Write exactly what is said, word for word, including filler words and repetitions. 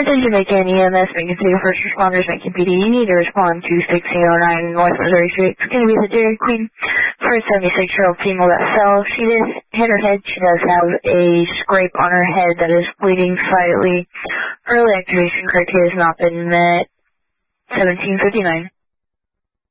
Attention Macon E M S, Macon City First Responders, Macon P D. You need to respond to sixteen oh nine North Missouri Street. It's going to be the Dairy Queen for a seventy-six-year-old female that fell. She did hit her head. She does have a scrape on her head that is bleeding slightly. Early activation criteria has not been met. seventeen fifty-nine.